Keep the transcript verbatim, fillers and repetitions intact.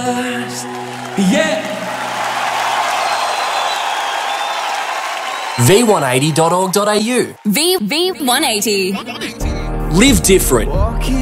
Yeah. v one eighty dot org dot a u. V V one eighty. Live different.